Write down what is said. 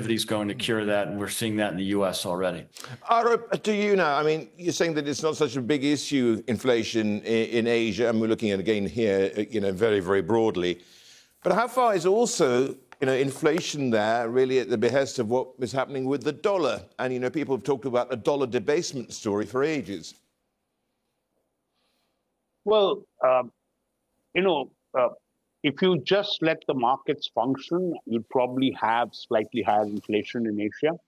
activity is going to cure that, and we're seeing that in the U.S. already. Arup, do you know, I mean, you're saying that it's not such a big issue, inflation in Asia, and we're looking at, again, here, very, very broadly. But how far is also, inflation there really at the behest of what is happening with the dollar? And, people have talked about a dollar debasement story for ages. Well, if you just let the markets function, you'd probably have slightly higher inflation in Asia.